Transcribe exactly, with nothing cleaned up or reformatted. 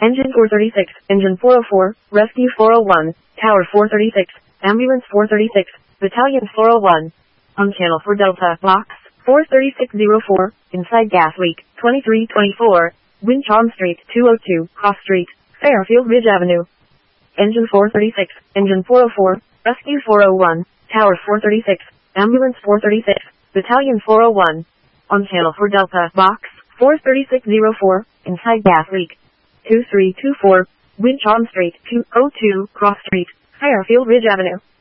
Engine four thirty-six, Engine four oh four, Rescue four oh one, Tower four thirty-six, Ambulance four thirty-six, Battalion four oh one. On channel four Delta, Box four thirty-six oh four, inside gas leak, twenty-three twenty-four, Winchon Street, two oh two, Cross Street, Fairfield Ridge Avenue. Engine four thirty-six, Engine four oh four, Rescue four oh one, Tower four thirty-six, Ambulance four thirty-six, Battalion four oh one. On channel four Delta, Box four thirty-six oh four, inside gas leak, two three two four, Winchon Street, two oh two, Cross Street, Fairfield Ridge Avenue.